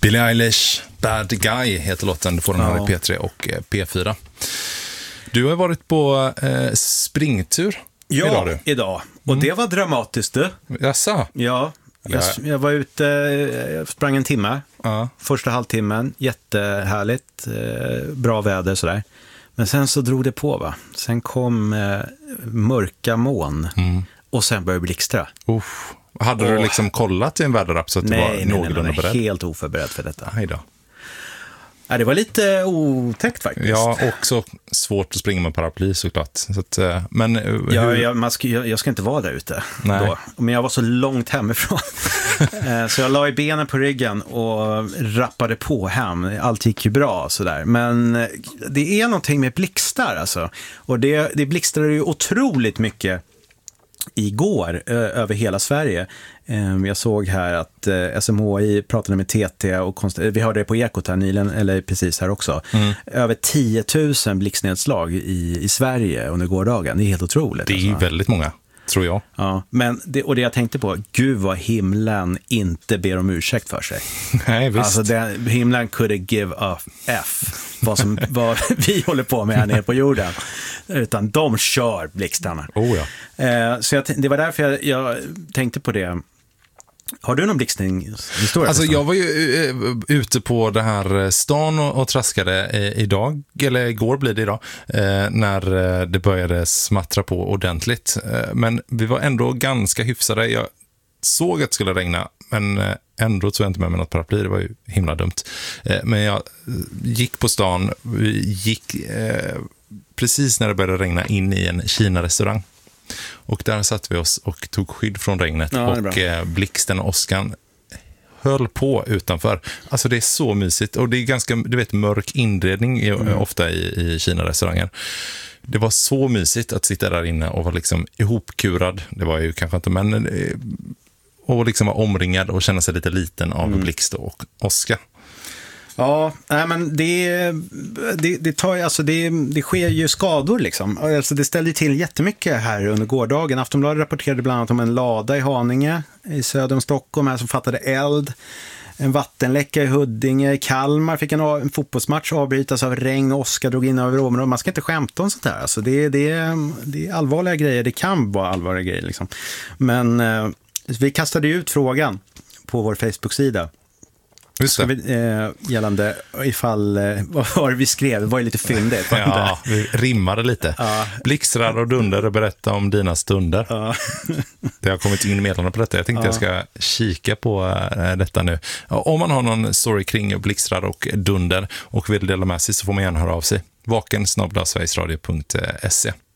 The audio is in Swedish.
Billie Eilish, Bad Guy heter låten. Du får den här i P3 och P4. Du har varit på springtur idag. Och det var dramatiskt, du. Jaså? Ja, jag var ute, jag sprang en timme. Första halvtimmen, jättehärligt, bra väder sådär. Men sen så drog det på, va? Sen kom mörka moln och sen började blixtra. Hade du liksom kollat i en väderapp så att du var någorlunda beredd? Nej, helt oförberedd för detta. Nej då. Ja, det var lite otäckt faktiskt. Ja, också svårt att springa med paraply såklart. Så att, men, jag ska inte vara där ute då. Men jag var så långt hemifrån. Så jag la i benen på ryggen och rappade på hem. Allt gick ju bra sådär. Men det är någonting med blixtar alltså. Och det blixtrade ju otroligt mycket igår över hela Sverige. Jag såg här att SMHI pratade med TT och vi hörde det på Ekot här nyligen, eller precis här också. Över 10 000 blixtnedslag i Sverige under gårdagen. Det är helt otroligt. Det är ju väldigt många, tror jag. Ja, men det jag tänkte på, gud vad himlen inte ber om ursäkt för sig. Nej, visst. Alltså himlen could give a F vad vi håller på med här nere på jorden. Utan de kör blixtarna. Så det var därför jag tänkte på det. Har du någon blixtningshistoria? Alltså jag var ju ute på det här stan och traskade idag, eller igår blir det idag, när det började smattra på ordentligt. Men vi var ändå ganska hyfsade. Jag såg att det skulle regna, men ändå tog jag inte med mig något paraply. Det var ju himla dumt. Men jag gick på stan, gick precis när det började regna in i en Kina-restaurang. Och där satt vi oss och tog skydd från regnet och blixten och åskan höll på utanför. Alltså det är så mysigt och det är ganska, du vet, mörk inredning ofta i Kina-restauranger. Det var så mysigt att sitta där inne och vara liksom ihopkurad. Det var ju kanske inte, men och liksom vara omringad och känna sig lite liten av blixt och åska. Ja, men det sker ju skador liksom. Alltså det ställde till jättemycket här under gårdagen. Aftonbladet rapporterade bland annat om en lada i Haninge i söder om Stockholm här som fattade eld. En vattenläcka i Huddinge. Kalmar fick en fotbollsmatch avbrytas av regn och åska drog in över området. Man ska inte skämta om sånt här. Alltså det är allvarliga grejer. Det kan vara allvarliga grejer liksom. Men vi kastade ut frågan på vår Facebook-sida. Gällande ifall vad vi skrev, det var ju lite fyndigt. Ja, vi rimmade lite. Blixtrar och dunder och berätta om dina stunder. Det har kommit in meddelanden på detta. Jag tänkte jag ska kika på detta nu. Om man har någon story kring blixtrar och dunder och vill dela med sig så får man gärna höra av sig. vaken@sverigesradio.se